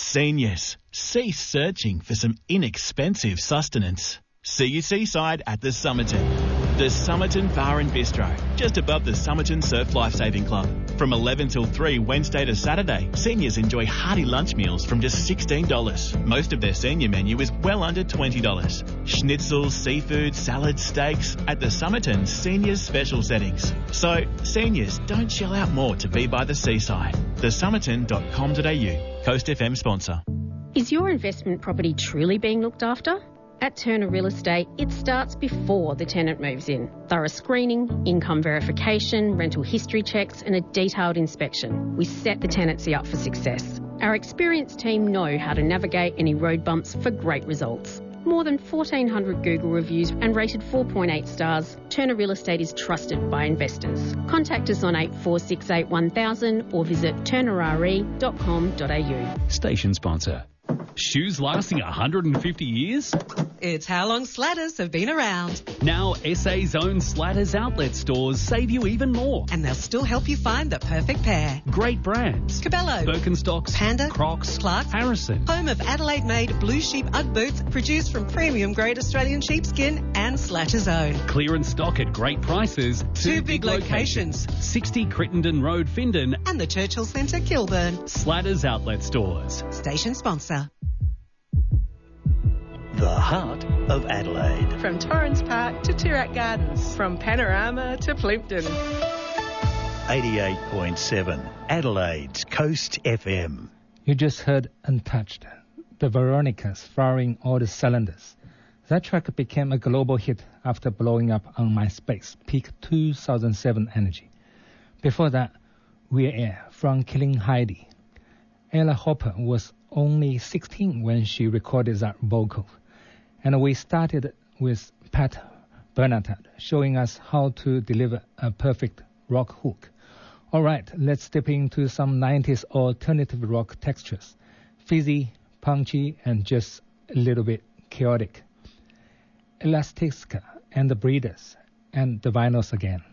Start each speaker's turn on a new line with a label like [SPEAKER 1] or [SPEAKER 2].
[SPEAKER 1] Seniors, cease searching for some inexpensive sustenance. See your seaside at the Somerton. The Somerton Bar and Bistro, just above the Somerton Surf Lifesaving Club. From 11 till 3 Wednesday to Saturday, seniors enjoy hearty lunch meals from just $16. Most of their senior menu is well under $20. Schnitzels, seafood, salads, steaks at the Somerton Seniors Special Settings. So, seniors, don't shell out more to be by the seaside. thesomerton.com.au, Coast FM sponsor.
[SPEAKER 2] Is your investment property truly being looked after? At Turner Real Estate, it starts before the tenant moves in. Thorough screening, income verification, rental history checks and a detailed inspection. We set the tenancy up for success. Our experienced team know how to navigate any road bumps for great results. More than 1,400 Google reviews and rated 4.8 stars, Turner Real Estate is trusted by investors. Contact us on 8468 1000 or visit turnerre.com.au.
[SPEAKER 3] Station sponsor. Shoes lasting 150 years?
[SPEAKER 4] It's how long Slatters have been around.
[SPEAKER 3] Now SA's own Slatters outlet stores save you even more.
[SPEAKER 4] And they'll still help you find the perfect pair.
[SPEAKER 3] Great brands.
[SPEAKER 4] Cabello,
[SPEAKER 3] Birkenstocks,
[SPEAKER 4] Panda,
[SPEAKER 3] Crocs,
[SPEAKER 4] Clarks,
[SPEAKER 3] Harrison.
[SPEAKER 4] Home of Adelaide-made Blue Sheep Ugg boots produced from premium-grade Australian sheepskin and Slatters own.
[SPEAKER 3] Clearance stock at great prices.
[SPEAKER 4] Two big locations.
[SPEAKER 3] 60 Crittenden Road, Findon.
[SPEAKER 4] And the Churchill Centre, Kilburn.
[SPEAKER 3] Slatters outlet stores.
[SPEAKER 4] Station sponsor.
[SPEAKER 5] The heart of Adelaide.
[SPEAKER 6] From Torrens Park to Toorak Gardens. From Panorama to Plympton.
[SPEAKER 5] 88.7 Adelaide's Coast FM.
[SPEAKER 7] You just heard Untouched, the Veronicas firing all the cylinders. That track became a global hit after blowing up on MySpace, peak 2007 energy. Before that, We're Air from Killing Heidi. Ella Hopper was only 16 when she recorded that vocal. And we started with Pat Bernard showing us how to deliver a perfect rock hook. All right, let's step into some 90s alternative rock textures. Fizzy, punchy, and just a little bit chaotic. Elastica and the Breeders and the Vinyls again.